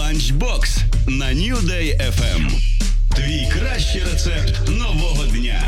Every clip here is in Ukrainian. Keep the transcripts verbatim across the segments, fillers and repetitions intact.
Ланчбокс на New Day еф ем. Твій кращий рецепт нового дня.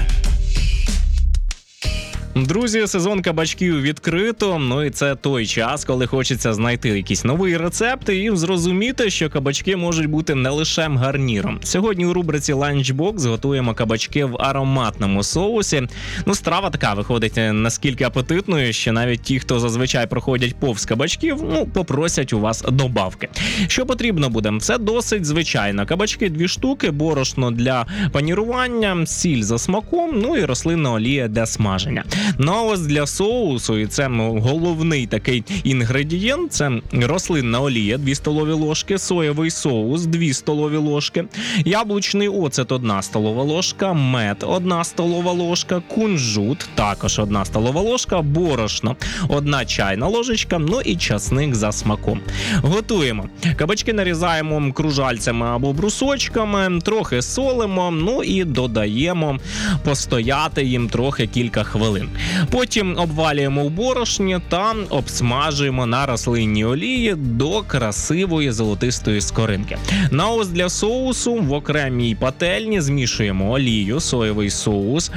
Друзі, сезон кабачків відкрито, ну і це той час, коли хочеться знайти якісь нові рецепти і зрозуміти, що кабачки можуть бути не лише гарніром. Сьогодні у рубриці Lunchbox готуємо кабачки в ароматному соусі. Ну, страва така виходить наскільки апетитною, що навіть ті, хто зазвичай проходять повз кабачків, ну, попросять у вас добавки. Що потрібно буде? Все досить звичайно. Кабачки дві штуки, борошно для панірування, сіль за смаком, ну і рослинна олія для смаження. Ну а ось для соусу, і це головний такий інгредієнт, це рослинна олія дві столові ложки, соєвий соус дві столові ложки, яблучний оцет одна столова ложка, мед одна столова ложка, кунжут також одна столова ложка, борошно одна чайна ложечка, ну і часник за смаком. Готуємо. Кабачки нарізаємо кружальцями або брусочками, трохи солимо, ну і додаємо постояти їм трохи кілька хвилин. Потім обвалюємо в борошні та обсмажуємо на рослинній олії до красивої золотистої скоринки. На ось для соусу в окремій пательні змішуємо олію, соєвий соус,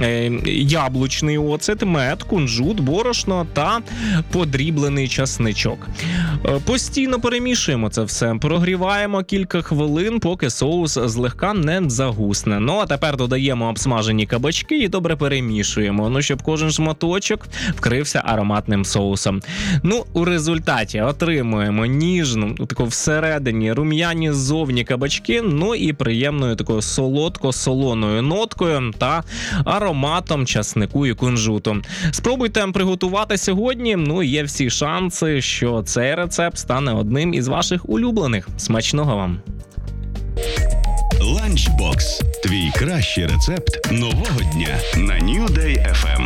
яблучний оцет, мед, кунжут, борошно та подріблений часничок. Постійно перемішуємо це все, прогріваємо кілька хвилин, поки соус злегка не загусне. Ну а тепер додаємо обсмажені кабачки і добре перемішуємо, ну щоб кожен шматочок вкрився ароматним соусом. Ну, у результаті отримуємо ніжну, таку всередині рум'яні ззовні кабачки, ну і приємною такою солодко-солоною ноткою та ароматом часнику і кунжуту. Спробуйте приготувати сьогодні, ну і є всі шанси, що цей рецепт стане одним із ваших улюблених. Смачного вам! Ланчбокс. Твій кращий рецепт нового дня на New Day еф ем.